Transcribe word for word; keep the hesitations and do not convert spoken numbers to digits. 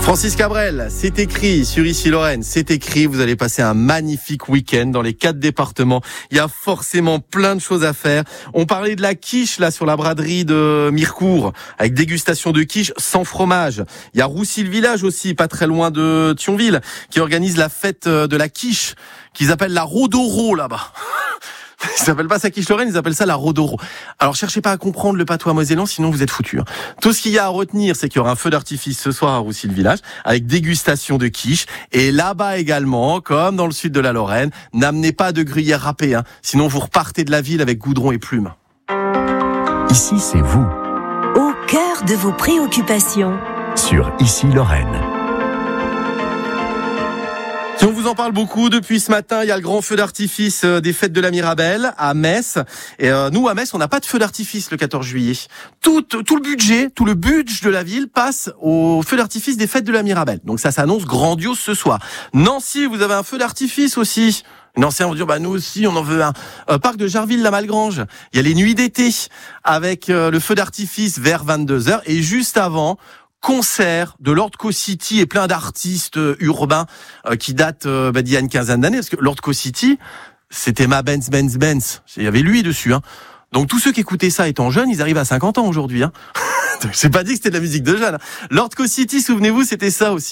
Francis Cabrel, c'est écrit sur Ici Lorraine, c'est écrit, vous allez passer un magnifique week-end dans les quatre départements. Il y a forcément plein de choses à faire. On parlait de la quiche là sur la braderie de Mirecourt, avec dégustation de quiche sans fromage. Il y a Roussy-le-Village aussi, pas très loin de Thionville, qui organise la fête de la quiche, qu'ils appellent la Rodoro là-bas. Ils s'appellent pas ça quiche Lorraine, ils appellent ça la Rodoro. Alors cherchez pas à comprendre le patois mosellan, sinon vous êtes foutus. Tout ce qu'il y a à retenir, c'est qu'il y aura un feu d'artifice ce soir à Roussy-le-Village, avec dégustation de quiche. Et là-bas également, comme dans le sud de la Lorraine, n'amenez pas de gruyère râpée, hein, sinon vous repartez de la ville avec goudron et plumes. Ici, c'est vous, au cœur de vos préoccupations. sur Ici Lorraine. Si on vous en parle beaucoup depuis ce matin, il y a le grand feu d'artifice des fêtes de la Mirabelle à Metz. Et euh, nous, à Metz, on n'a pas de feu d'artifice le quatorze juillet. Tout, tout le budget, tout le budget de la ville passe au feu d'artifice des fêtes de la Mirabelle. Donc ça s'annonce grandiose ce soir. Nancy, vous avez un feu d'artifice aussi. Les anciens vont dire, bah nous aussi, on en veut un. Euh, parc de Jarville-la-Malgrange. Il y a les nuits d'été avec euh, le feu d'artifice vers vingt-deux heures. Et juste avant, concert de Lord Co City et plein d'artistes euh, urbains euh, qui datent euh, bah, d'il y a une quinzaine d'années. Parce que Lord Co City, c'était ma Benz, Benz, Benz. Il y avait lui dessus. Hein. Donc tous ceux qui écoutaient ça étant jeunes, ils arrivent à cinquante ans aujourd'hui. Hein. C'est pas dit que c'était de la musique de jeunes. Lord Co City, souvenez-vous, c'était ça aussi.